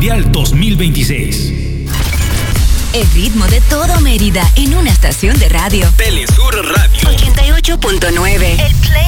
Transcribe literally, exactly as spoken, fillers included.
Mundial dos mil veintiséis. El ritmo de todo Mérida en una estación de radio. Telesur Radio ochenta y ocho punto nueve. El play